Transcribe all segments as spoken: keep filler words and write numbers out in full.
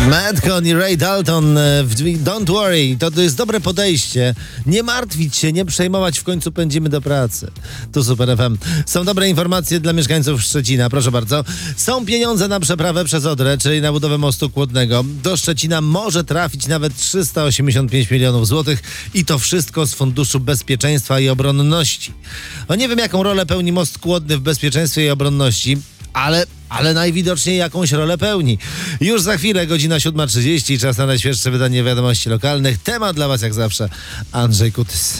Madcon i Ray Dalton w Don't Worry, to jest dobre podejście. Nie martwić się, nie przejmować, w końcu pędzimy do pracy. Tu Super F M. Są dobre informacje dla mieszkańców Szczecina, proszę bardzo. Są pieniądze na przeprawę przez Odrę, czyli na budowę mostu Kłodnego. Do Szczecina może trafić nawet trzysta osiemdziesiąt pięć milionów złotych i to wszystko z Funduszu Bezpieczeństwa i Obronności. No nie wiem, jaką rolę pełni most Kłodny w bezpieczeństwie i obronności, ale, ale najwidoczniej jakąś rolę pełni. Już za chwilę, godzina siódma trzydzieści, czas na najświeższe wydanie wiadomości lokalnych. Temat dla Was jak zawsze Andrzej Kutys.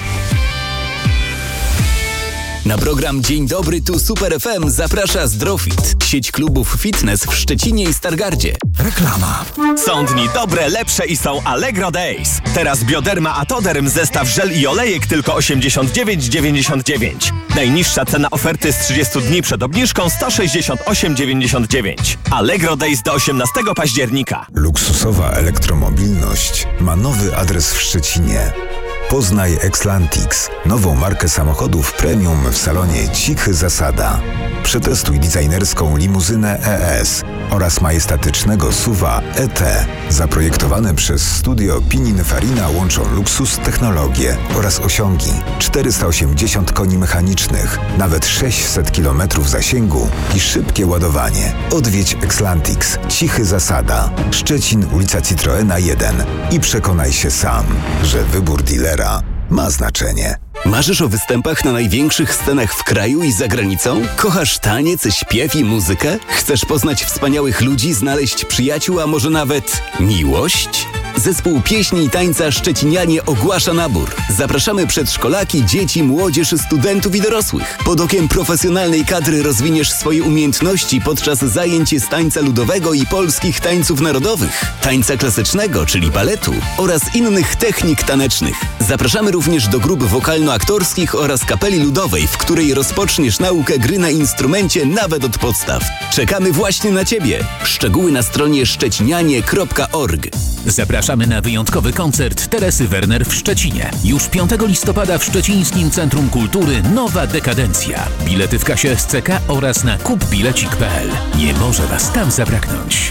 Na program Dzień Dobry, tu Super F M zaprasza Zdrofit, sieć klubów fitness w Szczecinie i Stargardzie. Reklama. Są dni dobre, lepsze i są Allegro Days. Teraz Bioderma Atoderm zestaw żel i olejek tylko osiemdziesiąt dziewięć dziewięćdziesiąt dziewięć. Najniższa cena oferty z trzydziestu dni przed obniżką sto sześćdziesiąt osiem dziewięćdziesiąt dziewięć. Allegro Days do osiemnastego października. Luksusowa elektromobilność ma nowy adres w Szczecinie. Poznaj Xlantix, nową markę samochodów premium w salonie Cichy Zasada. Przetestuj designerską limuzynę E S oraz majestatycznego suwa E T. Zaprojektowane przez studio Pininfarina łączą luksus, technologię oraz osiągi. czterysta osiemdziesiąt koni mechanicznych, nawet sześćset kilometrów zasięgu i szybkie ładowanie. Odwiedź Xlantix, Cichy Zasada, Szczecin, ulica Citroena jeden i przekonaj się sam, że wybór dealera ma znaczenie. Marzysz o występach na największych scenach w kraju i za granicą? Kochasz taniec, śpiew i muzykę? Chcesz poznać wspaniałych ludzi, znaleźć przyjaciół, a może nawet miłość? Zespół Pieśni i Tańca Szczecinianie ogłasza nabór. Zapraszamy przedszkolaki, dzieci, młodzież, studentów i dorosłych. Pod okiem profesjonalnej kadry rozwiniesz swoje umiejętności podczas zajęć z tańca ludowego i polskich tańców narodowych, tańca klasycznego, czyli baletu oraz innych technik tanecznych. Zapraszamy również do grup wokalno-aktorskich oraz kapeli ludowej, w której rozpoczniesz naukę gry na instrumencie nawet od podstaw. Czekamy właśnie na Ciebie. Szczegóły na stronie szczecinianie kropka org. Zapraszamy na wyjątkowy koncert Teresy Werner w Szczecinie. Już piątego listopada w Szczecińskim Centrum Kultury Nowa Dekadencja. Bilety w kasie S C K oraz na kupbilecik kropka p l. Nie może Was tam zabraknąć.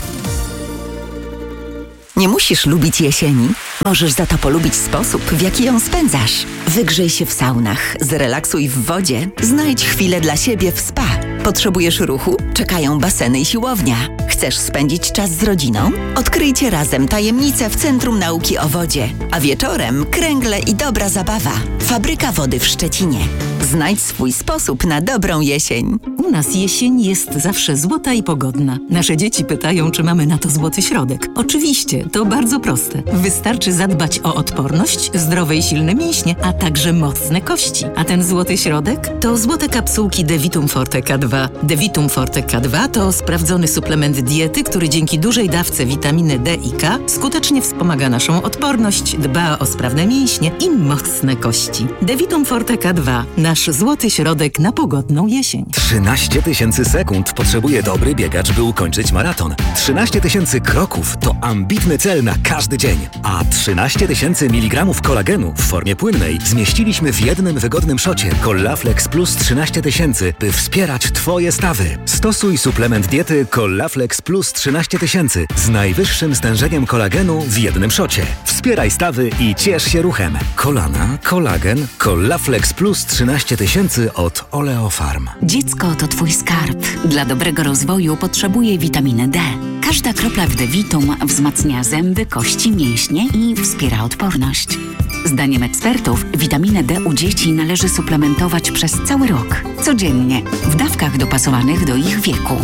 Nie musisz lubić jesieni. Możesz za to polubić sposób, w jaki ją spędzasz. Wygrzej się w saunach, zrelaksuj w wodzie, znajdź chwilę dla siebie w spa. Potrzebujesz ruchu? Czekają baseny i siłownia. Chcesz spędzić czas z rodziną? Odkryjcie razem tajemnice w Centrum Nauki o Wodzie. A wieczorem kręgle i dobra zabawa. Fabryka wody w Szczecinie. Znajdź swój sposób na dobrą jesień. U nas jesień jest zawsze złota i pogodna. Nasze dzieci pytają, czy mamy na to złoty środek. Oczywiście, to bardzo proste. Wystarczy zadbać o odporność, zdrowe i silne mięśnie, a także mocne kości. A ten złoty środek to złote kapsułki Devitum Forte K dwa. Devitum Forte K dwa to sprawdzony suplement diety, który dzięki dużej dawce witaminy D i K skutecznie wspomaga naszą odporność, dba o sprawne mięśnie i mocne kości. Devitum Forte K dwa. Nasz złoty środek na pogodną jesień. trzynaście tysięcy sekund potrzebuje dobry biegacz, by ukończyć maraton. trzynaście tysięcy kroków to ambitny cel na każdy dzień. A trzynaście tysięcy miligramów kolagenu w formie płynnej zmieściliśmy w jednym wygodnym szocie. Collaflex Plus trzynaście tysięcy, by wspierać Twoje stawy. Stosuj suplement diety Collaflex Plus trzynaście tysięcy z najwyższym stężeniem kolagenu w jednym szocie. Wspieraj stawy i ciesz się ruchem. Kolana, kolagen, Collaflex Plus trzynaście tysięcy od Oleofarm. Dziecko to Twój skarb. Dla dobrego rozwoju potrzebuje witaminy D. Każda kropla w Devitum wzmacnia zęby, kości, mięśnie i wspiera odporność. Zdaniem ekspertów witaminę D u dzieci należy suplementować przez cały rok, codziennie, w dawkach dopasowanych do ich wieku.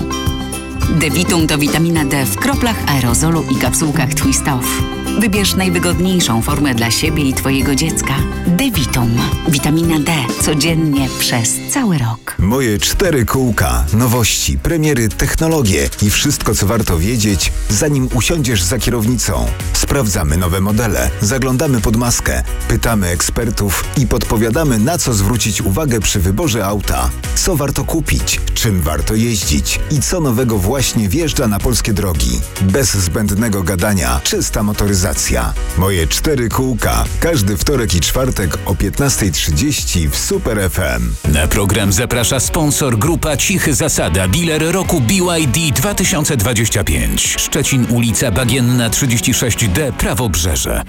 Devitum to witamina D w kroplach aerozolu i kapsułkach Twist Off. Wybierz najwygodniejszą formę dla siebie i Twojego dziecka. Devitum. Witamina D. Codziennie przez cały rok. Moje cztery kółka, nowości, premiery, technologie i wszystko, co warto wiedzieć, zanim usiądziesz za kierownicą. Sprawdzamy nowe modele, zaglądamy pod maskę, pytamy ekspertów i podpowiadamy, na co zwrócić uwagę przy wyborze auta. Co warto kupić, czym warto jeździć i co nowego właśnie wjeżdża na polskie drogi. Bez zbędnego gadania, czysta motoryzacja. motoryzacja. Moje cztery kółka. Każdy wtorek i czwartek o piętnasta trzydzieści w Super F M. Na program zaprasza sponsor grupa Cichy Zasada, dealer roku B Y D dwa tysiące dwadzieścia pięć. Szczecin, ulica Bagienna trzydzieści sześć D, Prawobrzeże.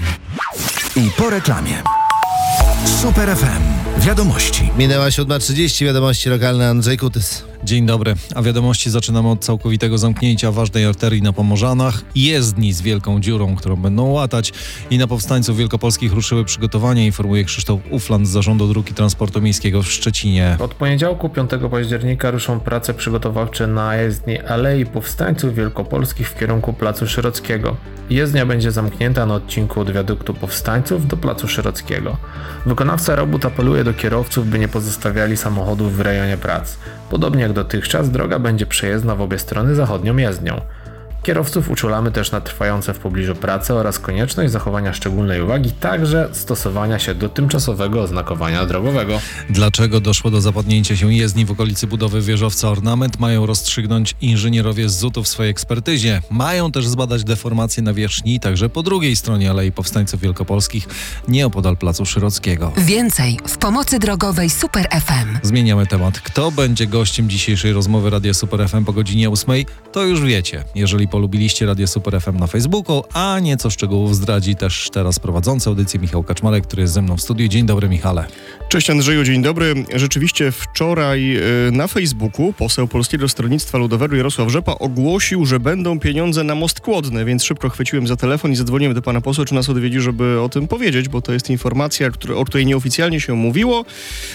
I po reklamie. Super F M. Wiadomości. Minęła siódma trzydzieści, wiadomości lokalne, Andrzej Kutys. Dzień dobry, a wiadomości zaczynamy od całkowitego zamknięcia ważnej arterii na Pomorzanach, jezdni z wielką dziurą, którą będą łatać, i na powstańców wielkopolskich ruszyły przygotowania, informuje Krzysztof Ufland z Zarządu Dróg i Transportu Miejskiego w Szczecinie. Od poniedziałku piątego października ruszą prace przygotowawcze na jezdni Alei Powstańców Wielkopolskich w kierunku Placu Szerockiego. Jezdnia będzie zamknięta na odcinku od wiaduktu Powstańców do Placu Szerockiego. Wykonawca robót apeluje do kierowców, by nie pozostawiali samochodów w rejonie prac. Podobnie jak dotychczas, droga będzie przejezdna w obie strony zachodnią jezdnią. Kierowców uczulamy też na trwające w pobliżu prace oraz konieczność zachowania szczególnej uwagi, także stosowania się do tymczasowego oznakowania drogowego. Dlaczego doszło do zapadnięcia się jezdni w okolicy budowy wieżowca Ornament, mają rozstrzygnąć inżynierowie z zutu w swojej ekspertyzie. Mają też zbadać deformacje nawierzchni, także po drugiej stronie Alei Powstańców Wielkopolskich, nieopodal Placu Szerockiego. Więcej w pomocy drogowej Super F M. Zmieniamy temat. Kto będzie gościem dzisiejszej rozmowy Radia Super F M po godzinie ósmej? To już wiecie. Jeżeli polubiliście Radio Super F M na Facebooku, a nieco szczegółów zdradzi też teraz prowadzący audycję Michał Kaczmarek, który jest ze mną w studiu. Dzień dobry, Michale. Cześć Andrzeju, dzień dobry. Rzeczywiście wczoraj na Facebooku poseł Polskiego Stronnictwa Ludowego Jarosław Rzepa ogłosił, że będą pieniądze na most Kłodny, więc szybko chwyciłem za telefon i zadzwoniłem do pana posła, czy nas odwiedzi, żeby o tym powiedzieć, bo to jest informacja, który, o której nieoficjalnie się mówiło,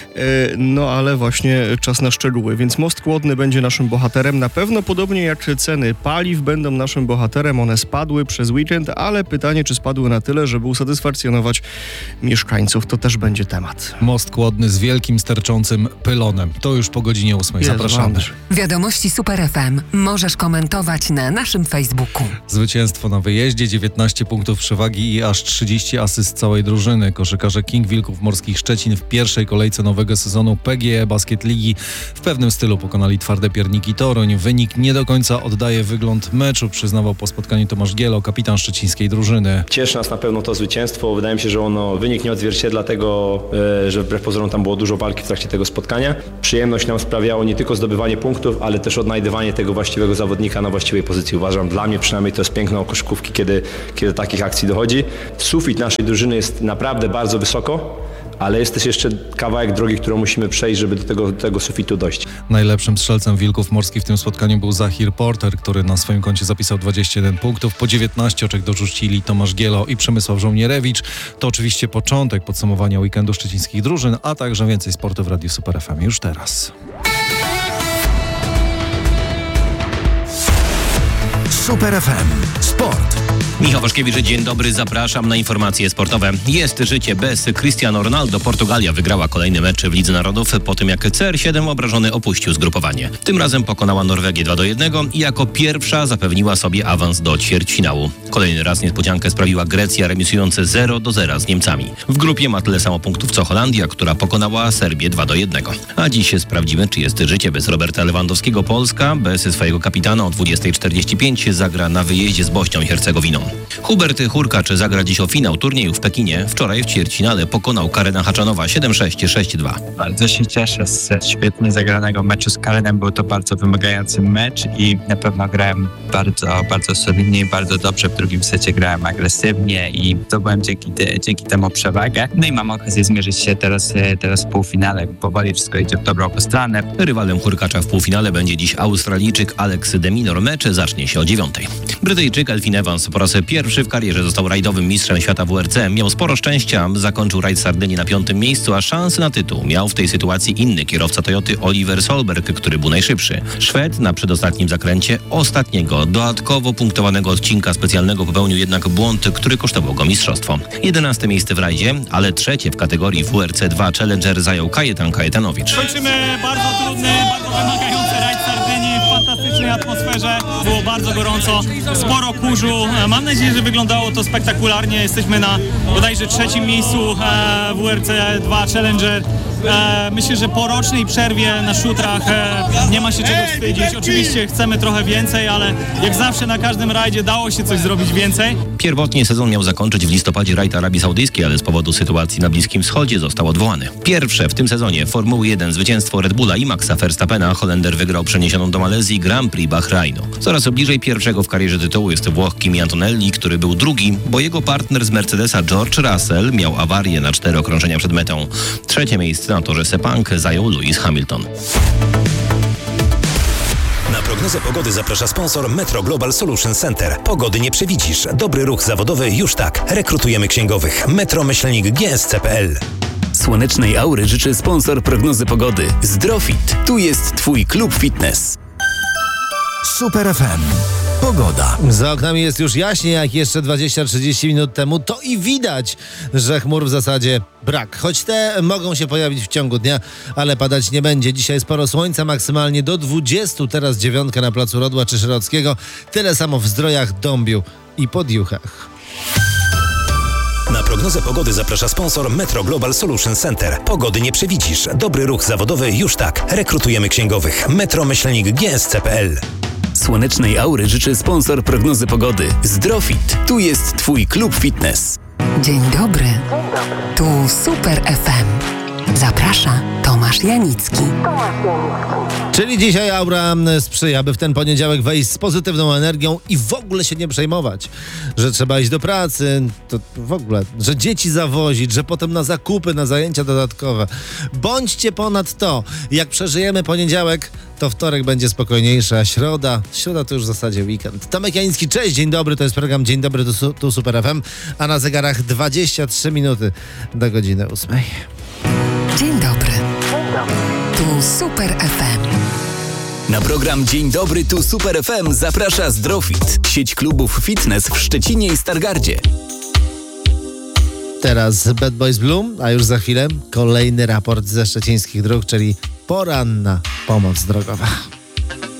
no ale właśnie czas na szczegóły. Więc most Kłodny będzie naszym bohaterem, na pewno podobnie jak ceny paliw będą naszym bohaterem. One spadły przez weekend, ale pytanie, czy spadły na tyle, żeby usatysfakcjonować mieszkańców, to też będzie temat. Most Kłodny z wielkim sterczącym pylonem. To już po godzinie ósmej. Zapraszamy. Wiadomości Super F M możesz komentować na naszym Facebooku. Zwycięstwo na wyjeździe, dziewiętnaście punktów przewagi i aż trzydzieści asyst całej drużyny. Koszykarze King Wilków Morskich Szczecin w pierwszej kolejce nowego sezonu P G E Basket Ligi w pewnym stylu pokonali twarde pierniki Toruń. Wynik nie do końca oddaje wygląd meczu, przyznawał po spotkaniu Tomasz Gielo, kapitan szczecińskiej drużyny. Cieszy nas na pewno to zwycięstwo. Wydaje mi się, że ono wynik nie odzwierciedla tego, że wbrew pozorom tam było dużo walki w trakcie tego spotkania. Przyjemność nam sprawiało nie tylko zdobywanie punktów, ale też odnajdywanie tego właściwego zawodnika na właściwej pozycji. Uważam, dla mnie przynajmniej to jest piękno koszykówki, kiedy, kiedy do takich akcji dochodzi. Sufit naszej drużyny jest naprawdę bardzo wysoko, ale jest też jeszcze kawałek drogi, którą musimy przejść, żeby do tego, do tego sufitu dojść. Najlepszym strzelcem Wilków Morskich w tym spotkaniu był Zahir Porter, który na swoim koncie zapisał dwadzieścia jeden punktów. Po dziewiętnaście oczek dorzucili Tomasz Gielo i Przemysław Żołnierewicz. To oczywiście początek podsumowania weekendu szczecińskich drużyn, a także więcej sportu w Radiu Super F M już teraz. Super F M. Sport. Michał Waszkiewicz, dzień dobry, zapraszam na informacje sportowe. Jest życie bez Cristiano Ronaldo. Portugalia wygrała kolejny mecz w Lidze Narodów po tym, jak C R siedem obrażony opuścił zgrupowanie. Tym razem pokonała Norwegię dwa do jednego i jako pierwsza zapewniła sobie awans do ćwierćfinału. Kolejny raz niespodziankę sprawiła Grecja, remisująca zero do zera z Niemcami. W grupie ma tyle samo punktów co Holandia, która pokonała Serbię dwa do jednego. A dziś sprawdzimy, czy jest życie bez Roberta Lewandowskiego. Polska bez swojego kapitana o dwudziesta czterdzieści pięć zagra na wyjeździe z Bośnią i Hercegowiną. Hubert Hurkacz zagra dziś o finał turnieju w Pekinie. Wczoraj w ćwierćfinale pokonał Karena Haczanowa siedem sześć, sześć dwa. Bardzo się cieszę z świetnie zagranego meczu z Karenem. Był to bardzo wymagający mecz i na pewno grałem bardzo, bardzo solidnie i bardzo dobrze. W drugim secie grałem agresywnie i zdobyłem dzięki, dzięki temu przewagę. No i mam okazję zmierzyć się teraz, teraz w półfinale. Powoli wszystko idzie w dobrą stronę. Rywalem Hurkacza w półfinale będzie dziś Australijczyk Alex de Minaur. Mecz zacznie się o dziewiątej. Brytyjczyk Elfyn Evans po raz pierwszy w karierze został rajdowym mistrzem świata W R C. Miał sporo szczęścia, zakończył rajd Sardynii na piątym miejscu, a szansy na tytuł miał w tej sytuacji inny kierowca Toyoty Oliver Solberg, który był najszybszy. Szwed na przedostatnim zakręcie ostatniego, dodatkowo punktowanego odcinka specjalnego popełnił jednak błąd, który kosztował go mistrzostwo. jedenaste miejsce w rajdzie, ale trzecie w kategorii W R C dwa Challenger zajął Kajetan Kajetanowicz. Kończymy bardzo trudny, bardzo wymagający rajd Sardynii w fantastycznej atmosferze. Było bardzo gorąco, sporo kurzu. Mam nadzieję, że wyglądało to spektakularnie. Jesteśmy na bodajże trzecim miejscu w W R C dwa Challenger. E, myślę, że po rocznej przerwie na szutrach e, nie ma się czego wstydzić. Oczywiście chcemy trochę więcej, ale jak zawsze na każdym rajdzie dało się coś zrobić więcej. Pierwotnie sezon miał zakończyć w listopadzie rajd Arabii Saudyjskiej, ale z powodu sytuacji na Bliskim Wschodzie został odwołany. Pierwsze w tym sezonie Formuły jeden zwycięstwo Red Bulla i Maxa Verstappena. Holender wygrał przeniesioną do Malezji Grand Prix Bahrajnu. Coraz bliżej pierwszego w karierze tytułu jest Włoch Kimi Antonelli, który był drugi, bo jego partner z Mercedesa George Russell miał awarię na cztery okrążenia przed metą. Trzecie miejsce na torze Sepang zajął Lewis Hamilton. Na prognozę pogody zaprasza sponsor Metro Global Solution Center. Pogody nie przewidzisz. Dobry ruch zawodowy już tak. Rekrutujemy księgowych. Metro Myślnik G S C kropka P L. Słonecznej aury życzy sponsor prognozy pogody. Zdrofit. Tu jest Twój klub fitness. Super F M. Pogoda. Za oknami jest już jaśniej jak jeszcze dwadzieścia trzydzieści minut temu. To i widać, że chmur w zasadzie brak. Choć te mogą się pojawić w ciągu dnia, ale padać nie będzie. Dzisiaj sporo słońca, maksymalnie do dwudziestu. Teraz dziewiątka na placu Rodła czy Szerockiego. Tyle samo w Zdrojach, Dąbiu i Podjuchach. Na prognozę pogody zaprasza sponsor Metro Global Solution Center. Pogody nie przewidzisz. Dobry ruch zawodowy już tak. Rekrutujemy księgowych. Metro Myślnik G S C kropka P L. Słonecznej aury życzy sponsor prognozy pogody. Zdrofit. Tu jest Twój klub fitness. Dzień dobry. Tu Super F M. Zaprasza Tomasz Janicki. Czyli dzisiaj aura sprzyja, by w ten poniedziałek wejść z pozytywną energią i w ogóle się nie przejmować, że trzeba iść do pracy, to w ogóle, że dzieci zawozić, że potem na zakupy, na zajęcia dodatkowe. Bądźcie ponad to. Jak przeżyjemy poniedziałek, to wtorek będzie spokojniejszy, a środa, środa to już w zasadzie weekend. Tomek Janicki, cześć, dzień dobry, to jest program Dzień Dobry, tu, tu Super F M, a na zegarach dwadzieścia trzy minuty do godziny ósmej. Dzień dobry. Tu Super F M. Na program Dzień Dobry, tu Super F M zaprasza Zdrofit, sieć klubów fitness w Szczecinie i Stargardzie. Teraz Bad Boys Bloom, a już za chwilę kolejny raport ze szczecińskich dróg, czyli poranna pomoc drogowa.